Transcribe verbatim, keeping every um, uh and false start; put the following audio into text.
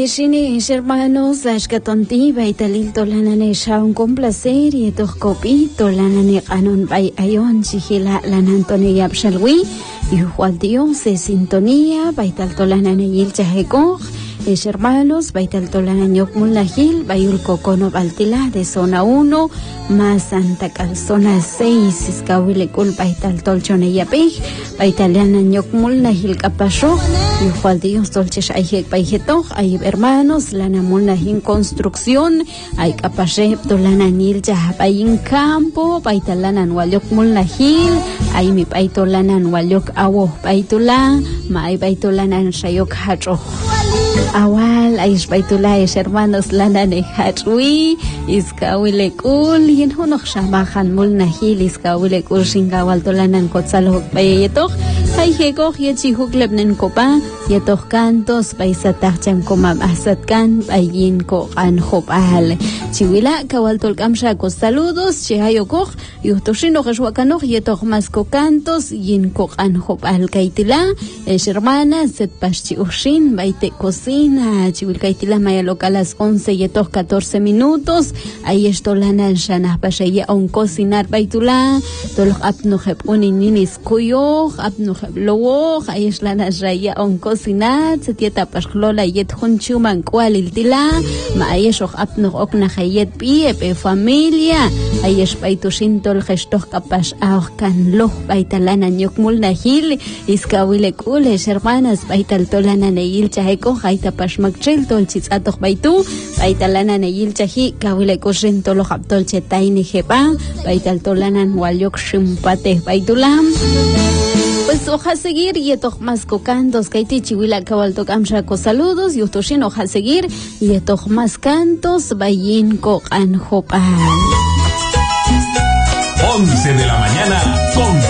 Shini, hermanos, Ashkatonti, Baitalito, Lananesha, un complacer y Toscopito, Lanane, Anon, Bay Ayon, Sigila, Lanantoni, Abshalwi, y Juan Dios, se sintonía, Baitalto, Lanane, Yilchajeko, es hermanos, Baitalto, Lananyok, Mulahil, Bayul Cocono, Baltila, de zona uno, más Santa Calzona seis, Iscahuilecul, Baitalto, Choneyapej, Baitaliananyok, Mulahil, Capasho, y Juan Dios, Dolce, Ayek, Baijeto, hay hermanos, Lana Mulahil, construcción, hay Capashe, Dolananil, Yahabayin campo, Baitalanan, Waliok, Mulahil, hay mi Baitolanan, Waliok, Awo, Baitula, Mai Baitolanan, Shayok, Hacho. Awal, Aish Baitula, es hermanos, Lana Nehatui, Iskawilekul, y en Hunok Shamahan Mulnahil, Iskawilekul, Shingawal Tolanan, Kotzalok, Bayetok, Haihekok, Yechihuk Lebnen Kopa, Yetok Cantos, Baisatachan Koma Asatkan, Bayinko, Anhopal, Chiwila, Kawaltol Kamshako, saludos, Chehayokok, Yutoshino, Reshuakanok, Yetok Masco Cantos, Yinko, Anhopal, Kaitila, es hermana, Set Pachi Ushin, Baite Cocina, Chivilcaitila, Maya Local, las once y estos catorce minutos. Ahí esto la nanshana, Pashaya, un cocinar Baitula, Tolok Abnuheb Unininis Kuyo, Abnuheb Lowo, ahí es la nanshaya, un cocinar, Setieta Pashlola, Yet Hunchuman, Kualiltila, Maayeshok Abnuh Okna Hayet Piepe, familia, ahí es Baitushin Tol Gestok Kapash Ahkan Loh, Baitalana Nyokmul Nahil, Iskawile Kules, hermanas, Baital Tolana Neil Chaheko, Haita Pashmakchel, Tolchitz Atok Baitu, Baitalana Neil Chahi, Kawile Koshin Tolo Haptol Chetaini Jepa, Baital Tolanan Waliok Shimpate Baitulam. Pues hoja seguir y etok más cocantos, Kaiti Chihuila Kabaltok Amshako saludos, y Utoshin hoja seguir y etok más cantos, Bayin Ko Anjopal. once de la mañana con